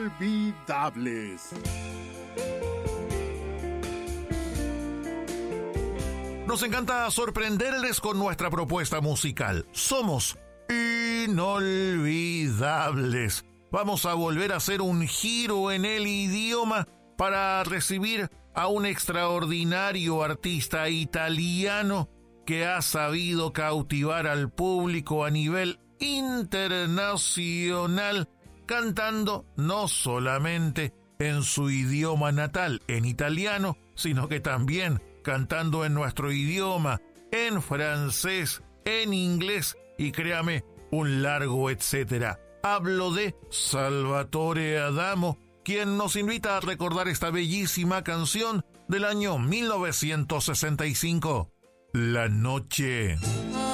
Inolvidables. Nos encanta sorprenderles con nuestra propuesta musical. Somos inolvidables. Vamos a volver a hacer un giro en el idioma para recibir a un extraordinario artista italiano que ha sabido cautivar al público a nivel internacional, cantando no solamente en su idioma natal, en italiano, sino que también cantando en nuestro idioma, en francés, en inglés y créame, un largo etcétera. Hablo de Salvatore Adamo, quien nos invita a recordar esta bellísima canción del año 1965, La Noche.